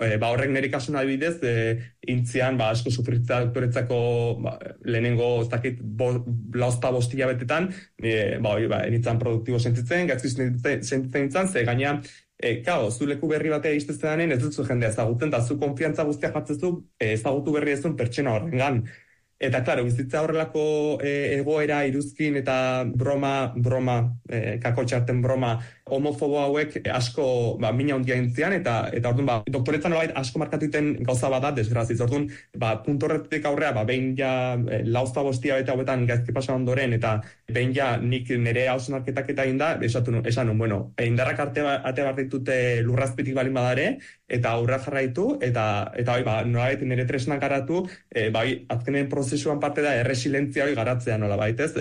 horrek nire kasuna adibidez, intzian, asko sufritzea doktoretzako lehenengo, ez dakit, lauzta bostia betetan, enitzan produktibo sentitzen, gaizki sentitzen nintzen, ze gaina, zu leku berri batea iztezedanen, ez duzu jendea ezagutzen, da zu konfiantza guztia jatzezu, ezagutu berri ezun pertsona horrengan. Eta, klaro, bizitza horrelako egoera, iruzkin eta broma, kako txarten broma, homofobo hauek asko mina hundia intzian, eta orduan, doktoretzan nolait asko markatuten gauza bada, desgraziz. Orduan, punto horretik aurrea, behin ja lauzta bostia bete hauetan gaizki pasa ondoren, eta behin ja nik nire hausnarketak eta inda, esan nun, indarrak ate behar ditute lurrazpitik balin badare, eta aurra jarraitu, eta nolait nire tresnak garatu, azkenen prozesuan parte da erresilentzia hori garatzea nolabait, ez?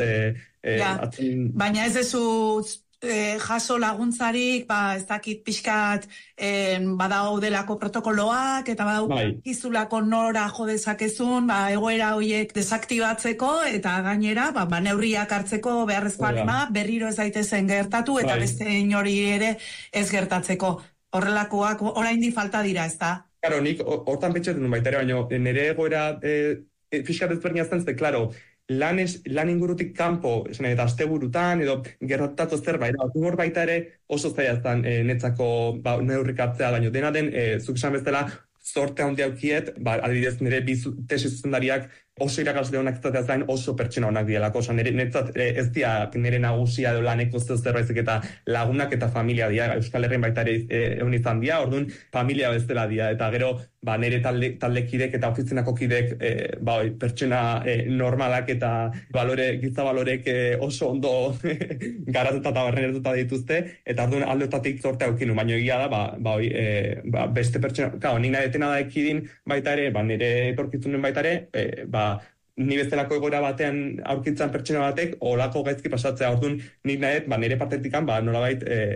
Baina ez dezu jaso laguntzarik, ez dakit pixkat badaudelako protokoloak, eta badaukizulako nora jo dezakezun, egoera horiek desaktibatzeko, eta gainera, neurriak hartzeko beharrezkoak berriro ez daitezen gertatu, eta beste inori ere ez gertatzeko. Horrelakoak oraindik falta dira, ez da? Claro, nik hortan pentsatzen duen baita ere, baina nire egoera fiskat ezberdina zen, klaro, lan ingurutik kanpo, eta asteburutan, edo gertatatu zerbait, hor baita ere oso zaila zen netzako neurrik hartzea, baina dena den, zuk esan bezala, zorte handia aukiet, adibidez nire tesi zuzendariak oso irakasle honak izatea zain oso pertsona honak dielako, netzat ez dia nire nagusia edo laneko zerbaizik eta lagunak eta familia dia, Euskal Herrien baita ere egon izan dia, orduan familia bezala dia, eta gero nire taldekidek eta ofizinako kidek pertsona normalak eta giza balorek oso ondo garatuta eta barrenetuta dituzte, eta orduan aldeotatik zorte aukinu, baina egia da, beste pertsona, nik nahi detena da ekidin baita ere, nire etorkizunen baita ere, ni bezalako egoera batean aurkitzen pertsona batek olako gaizki pasatzea. Orduan nik nahet, nire partetikan, nolabait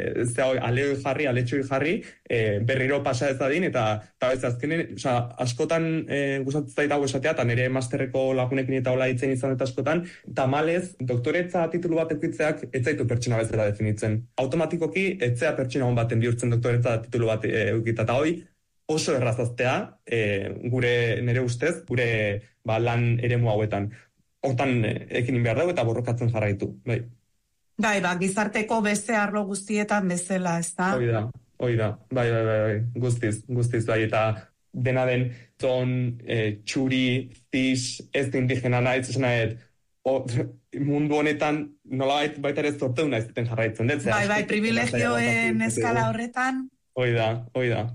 aletxoi jarri, berriro pasa ezadin, eta ez azkenen, askotan gustatzen zait hau esatea, eta nire masterreko lagunekin eta hola ditzen izan eta askotan, tamalez, doktoretza titulu bat eukitzeak ez zaitu pertsona bezala definitzen. Automatikoki, etzea pertsona hon baten bihurtzen doktoretza titulu bat eukita, eta hoi, oso errazaztea, nire ustez, gure lan eremu hauetan. Hortan ekinin behar dago eta borrokatzen jarraitu. Gizarteko beste arlo guztietan bezala, ez da? Hoi da, guztiz, eta dena den zon, txuri, cis, ez indigena naiz, esan mundu honetan nolabait baita ere zorteu naizten jarraitzen dut. Privilegioen eskala horretan. Hoi da.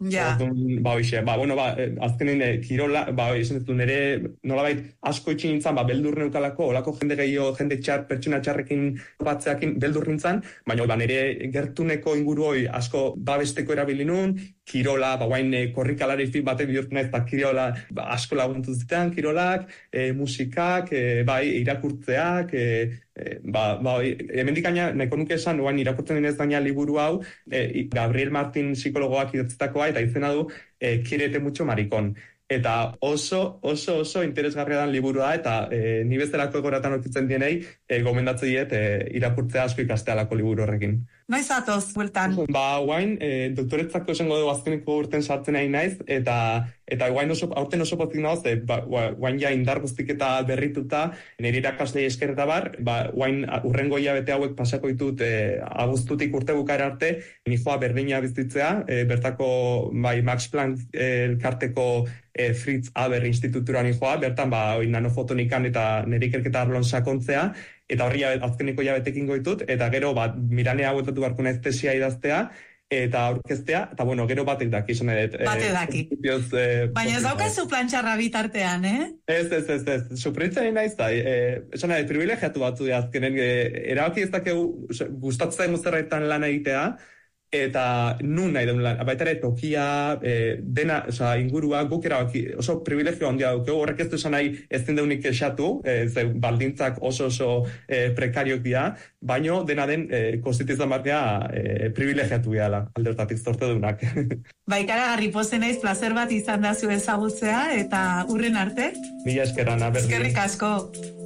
Azkenen kirola, esan ez du nire nolabait asko itxin nintzen, beldur neukalako, olako jende gehiago, jende pertsona txarrekin batzeakin beldur nintzen, baina nire gertuneko inguru hoi asko babesteko erabili nun, kirola, guain korrikalari film batek bihurtu naiz, kirola asko laguntu zitean, kirolak, musikak, irakurtzeak, hemendik gaina, nahiko nuke esan, irakurtzen dinez gaina liburu hau, Gabriel Martin psikologoak idatzitakoa, eta izena du, Quiérete mucho maricón. Eta oso interesgarria dan liburua, eta ni bezalako egoratan okitzen dienei, gomendatzen diet irakurtzea asko ikastealako liburu horrekin. Noiz atoz, bueltan? Guain, doktoretzako esango dugu azkeneko urten sartzen nahi naiz, eta guain aurten oso pozik nahoz, guain ja indar guztik eta berrituta, nire irakaslei eskerreta guain urrengo hilabete hauek pasako ditut abuztutik urte bukaera arte, nijoa berdina bizitzea, bertako Max Planck elkarteko Fritz Haber institutura nijoa, bertan nanofotonikan eta nire ikerketa arlon sakontzea, eta horri azkeneko jabetekin goitut, eta gero miranea hauetatu barko naiz tesia idaztea, eta aurkeztea, eta gero batek daki, esan edet. Batek daki. Baina ez daukazu plantxarra bitartean, Ez, sufritzen naiz da, esan edet, privilegiatu batzu azkenen, erabaki ez dakegu gustatzen zerretan lan egitea, eta nun nahi duen lan, baita ere tokia, dena, ingurua, guk erabaki, oso privilegio handia dukegu, horrek ez du esan nahi ez deunik esatu, baldintzak oso prekariok dira, baino dena den konstituzioan batea privilegiatu gehala, aldertatik zorte dunak. Ikaragarri pozen naiz, plazer bat izan da zu ezagutzea, eta hurren arte? Mila eskerrana, berdin. Eskerrik asko.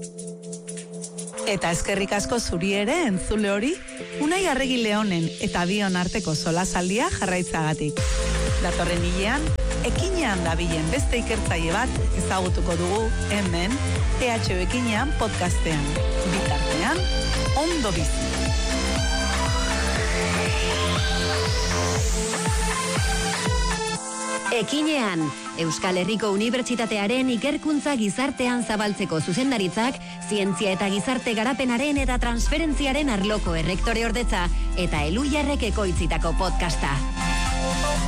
Eta eskerrik asko zuri ere entzule hori, Unai Arregi Leonen eta bion arteko solasaldia jarraitzagatik. Datorren hilean, Ekinean dabilen beste ikertzaile bat ezagutuko dugu hemen THO Ekinean podcastean. Bitartean, ondo bizi. Ekinean, Euskal Herriko Unibertsitatearen ikerkuntza gizartean zabaltzeko zuzendaritzak, zientzia eta gizarte garapenaren eta transferentziaren arloko errektore ordetza eta Elujarrek ekoitzitako podcasta.